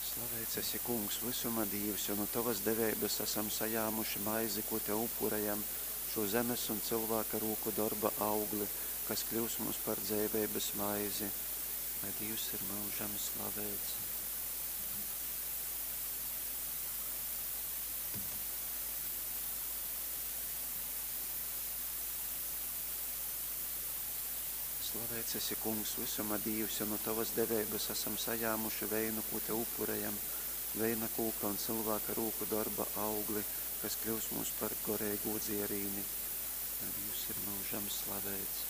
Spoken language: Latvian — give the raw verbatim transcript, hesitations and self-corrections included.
Slavēts esi, Kungs, visuma Dievs, jo no tavas devības esam sajāmuši maizi, ko te upurējam, šo zemes un cilvēka roku darba augli, kas kļūs mums par dzīvības maizi. Lai Dievs ir mūžam slavēts. Slavēts esi, Kungs, visuma Dievs, jo no tavas devības esam sajāmuši veinu, ko te upurējam, veina kūka un cilvēka roku darba augli, kas kļūs mums par gorēgu dzierīni. Lai Dievs ir mūžam slavēts.